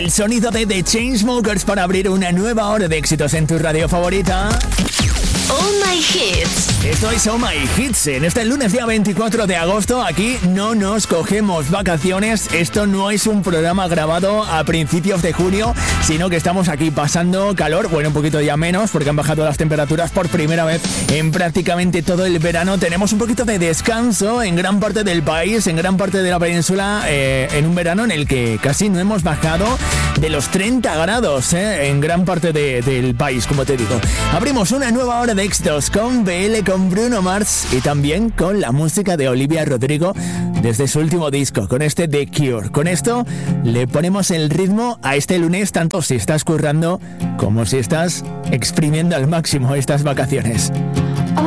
El sonido de The Chainsmokers para abrir una nueva hora de éxitos en tu radio favorita. All My Hits. Esto es All My Hits. En este lunes día 24 de agosto, aquí no nos cogemos vacaciones. Esto no es un programa grabado a principios de junio, sino que estamos aquí pasando calor. Bueno, un poquito ya menos, porque han bajado las temperaturas por primera vez en prácticamente todo el verano. Tenemos un poquito de descanso en gran parte del país, en gran parte de la península, en un verano en el que casi no hemos bajado de los 30 grados, en gran parte del país, como te digo. Abrimos una nueva hora de éxitos con BL, con Bruno Mars y también con la música de Olivia Rodrigo desde su último disco, con este The Cure. Con esto le ponemos el ritmo a este lunes, tanto si estás currando como si estás exprimiendo al máximo estas vacaciones.